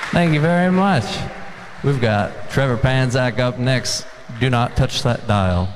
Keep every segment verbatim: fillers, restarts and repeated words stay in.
Thank you very much. We've got Trevor Panzak up next. Do not touch that dial.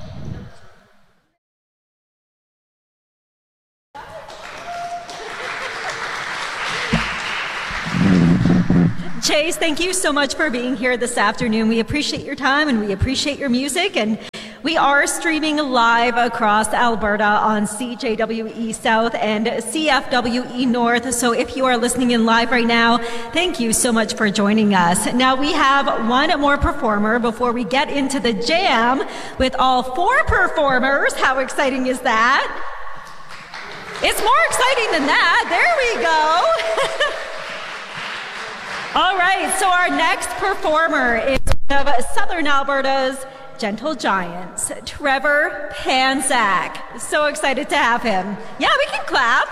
Chase, thank you so much for being here this afternoon. We appreciate your time and we appreciate your music. And we are streaming live across Alberta on C J W E South and C F W E North. So if you are listening in live right now, thank you so much for joining us. Now we have one more performer before we get into the jam with all four performers. How exciting is that? It's more exciting than that. There we go. All right, so our next performer is one of Southern Alberta's Gentle Giants, Trevor Panzak. So excited to have him. Yeah, we can clap.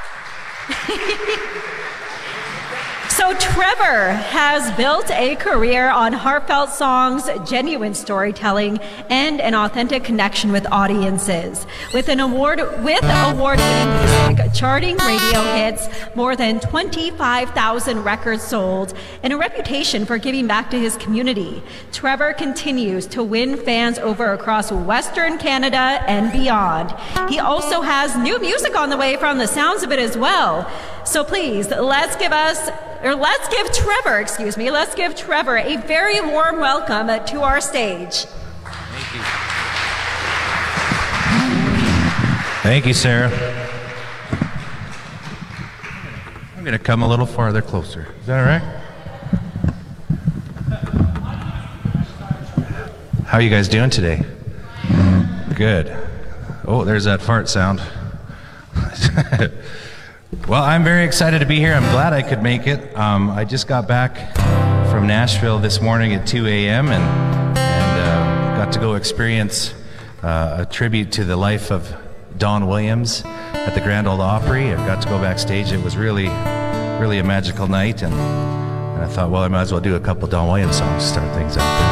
So Trevor has built a career on heartfelt songs, genuine storytelling, and an authentic connection with audiences. With an award with award-winning music, charting radio hits, more than twenty-five thousand records sold, and a reputation for giving back to his community, Trevor continues to win fans over across Western Canada and beyond. He also has new music on the way from the sounds of it as well. So please, let's give us Or let's give Trevor, excuse me, let's give Trevor a very warm welcome to our stage. Thank you. Thank you, Sarah. I'm going to come a little farther closer. Is that all right? How are you guys doing today? Good. Oh, there's that fart sound. Well, I'm very excited to be here. I'm glad I could make it. Um, I just got back from Nashville this morning at two a m and, and uh, got to go experience uh, a tribute to the life of Don Williams at the Grand Ole Opry. I got to go backstage. It was really, really a magical night, and, and I thought, well, I might as well do a couple Don Williams songs to start things out.